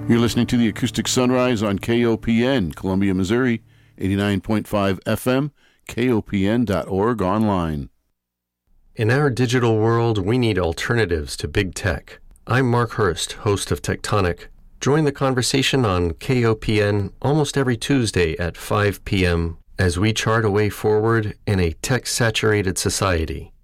You're listening to the Acoustic Sunrise on KOPN, Columbia, Missouri, 89.5 FM, KOPN.org online. In our digital world, we need alternatives to big tech. I'm Mark Hurst, host of Tectonic. Join the conversation on KOPN almost every Tuesday at 5 p.m. as we chart a way forward in a tech-saturated society.